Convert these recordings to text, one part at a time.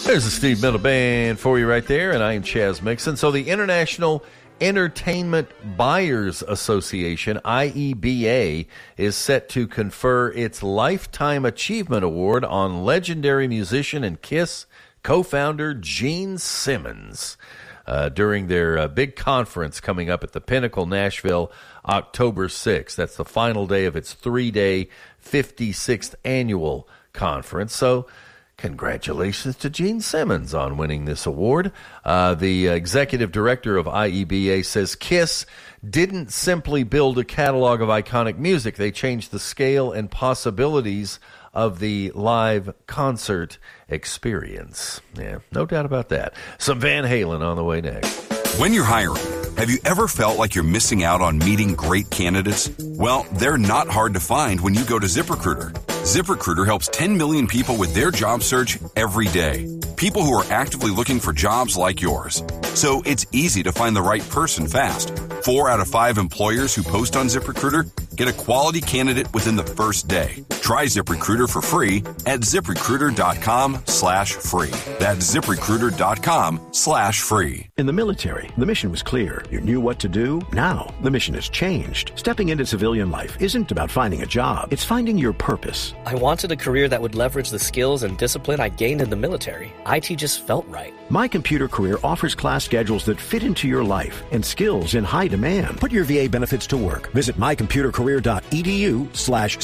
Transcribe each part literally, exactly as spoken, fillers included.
There's the Steve Miller Band for you right there, and I am Chaz Mixon. So the International Entertainment Buyers Association, I E B A, is set to confer its Lifetime Achievement Award on legendary musician and KISS co-founder Gene Simmons uh, during their uh, big conference coming up at the Pinnacle, Nashville, October sixth. That's the final day of its three-day fifty-sixth annual conference. So congratulations to Gene Simmons on winning this award. Uh, the executive director of I E B A says KISS didn't simply build a catalog of iconic music. They changed the scale and possibilities of the live concert experience. Yeah, no doubt about that. Some Van Halen on the way next. When you're hiring, have you ever felt like you're missing out on meeting great candidates? Well, they're not hard to find when you go to ZipRecruiter. ZipRecruiter helps ten million people with their job search every day. People who are actively looking for jobs like yours. So it's easy to find the right person fast. Four out of five employers who post on ZipRecruiter get a quality candidate within the first day. Try ZipRecruiter for free at ZipRecruiter.com slash free. That's ZipRecruiter.com slash free. In the military, the mission was clear. You knew what to do. Now, the mission has changed. Stepping into civilian life isn't about finding a job. It's finding your purpose. I wanted a career that would leverage the skills and discipline I gained in the military. I T just felt right. My Computer Career offers class schedules that fit into your life and skills in high demand. Put your V A benefits to work. Visit mycomputercareer.edu slash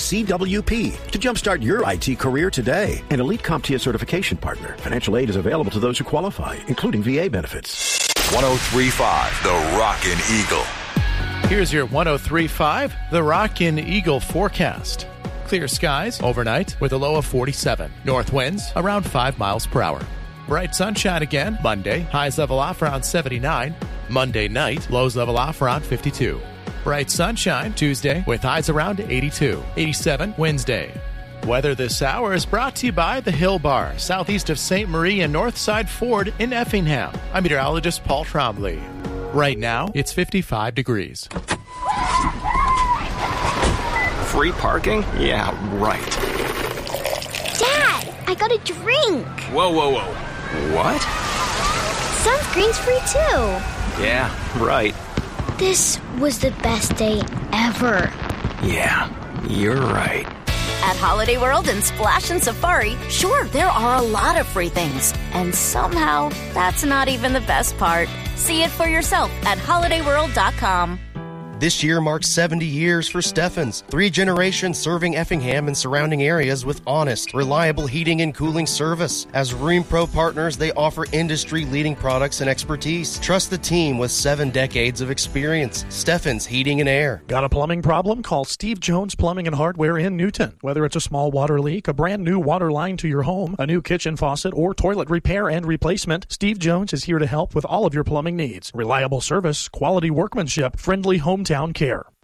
CWP to jumpstart your I T career today. An Elite CompTIA certification partner. Financial aid is available to those who qualify, including V A benefits. one oh three point five, The Rockin' Eagle. Here's your one oh three point five, The Rockin' Eagle forecast. Clear skies overnight with a low of forty-seven. North winds around five miles per hour. Bright sunshine again Monday. Highs level off around seventy-nine. Monday night, lows level off around fifty-two. Bright sunshine Tuesday with highs around eighty-two. eighty-seven Wednesday. Weather this hour is brought to you by the Hill Bar, southeast of Saint Marie and Northside Ford in Effingham. I'm meteorologist Paul Trombley. Right now, it's fifty-five degrees. Free parking? Yeah, right. Dad, I got a drink. Whoa, whoa, whoa. What? Sunscreen's free too. Yeah, right. This was the best day ever. Yeah, you're right. At Holiday World and Splash and Safari, sure, there are a lot of free things. And somehow, that's not even the best part. See it for yourself at holiday world dot com. This year marks seventy years for Steffens, three generations serving Effingham and surrounding areas with honest, reliable heating and cooling service. As RheemPro partners, they offer industry-leading products and expertise. Trust the team with seven decades of experience. Steffens Heating and Air. Got a plumbing problem? Call Steve Jones Plumbing and Hardware in Newton. Whether it's a small water leak, a brand new water line to your home, a new kitchen faucet, or toilet repair and replacement, Steve Jones is here to help with all of your plumbing needs. Reliable service, quality workmanship, friendly hometown care.